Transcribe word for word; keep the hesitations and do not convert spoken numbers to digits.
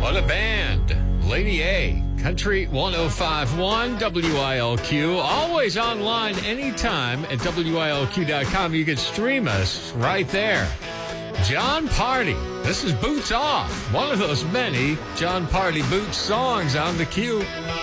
What a band. Lady A, Country ten fifty-one, W I L Q. Always online anytime at W I L Q dot com. You can stream us right there. John Party. This is Boots Off, one of those many John Party Boots songs on the Q.